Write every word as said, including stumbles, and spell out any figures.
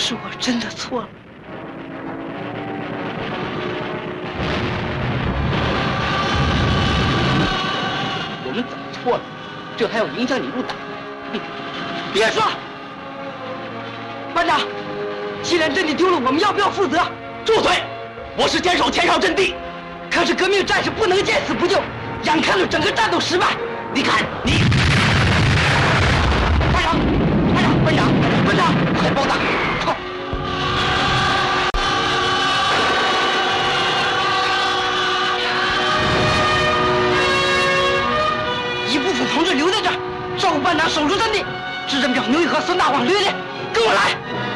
是我真的错了。 我们怎么错了？这还要影响你入党？哼！别说。 班长，既然阵地丢了，我们要不要负责？ 住嘴！我是坚守前哨阵地。 可是革命战士不能见死不救，眼看着整个战斗失败。 你看你。 班长，班长，班长，班长， 快报答！快！ 一部分同志留在这儿，照顾班长守住阵地。指着苗牛一和孙大王掠猎，跟我来。